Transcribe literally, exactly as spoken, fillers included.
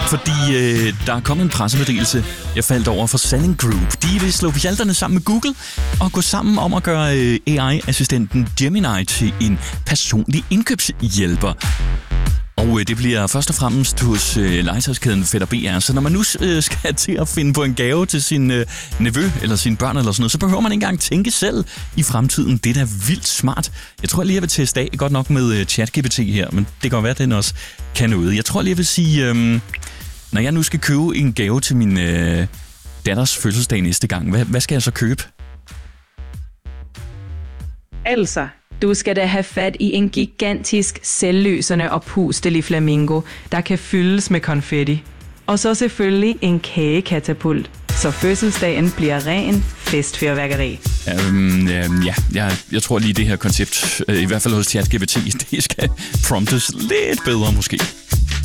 fordi øh, der er kommet en pressemeddelelse, jeg faldt over for Selling Group. De vil slå pjalterne sammen med Google og gå sammen om at gøre øh, A I-assistenten Gemini til en personlig indkøbshjælper. Og øh, det bliver først og fremmest hos øh, legetøjskæden Fætter B R. Så når man nu øh, skal til at finde på en gave til sin øh, nevø eller sine børn eller sådan noget, så behøver man ikke engang tænke selv i fremtiden. Det er da vildt smart. Jeg tror lige, jeg vil teste af, godt nok med øh, ChatGPT her, men det kan være, at den også kan noget. Jeg tror lige, jeg vil sige, øh, når jeg nu skal købe en gave til min øh, datters fødselsdag næste gang, hvad, hvad skal jeg så købe? Altså, du skal da have fat i en gigantisk, selvløsende og pustelig flamingo, der kan fyldes med konfetti. Og så selvfølgelig en kagekatapult, så fødselsdagen bliver ren festfyrværkeri. Um, um, ja, jeg, jeg tror lige det her koncept, i hvert fald hos ChatGPT, det skal promptes lidt bedre måske.